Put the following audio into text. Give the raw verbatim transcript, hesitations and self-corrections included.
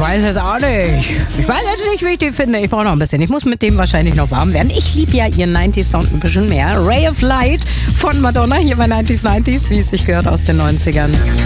weiß jetzt auch nicht. Ich weiß jetzt nicht, wie ich die finde. Ich brauche noch ein bisschen. Ich muss mit dem wahrscheinlich noch warm werden. Ich liebe ja ihren neunziger Sound ein bisschen mehr. Ray of Light von Madonna hier bei neunzig neunzig, wie es sich gehört aus den neunzigern.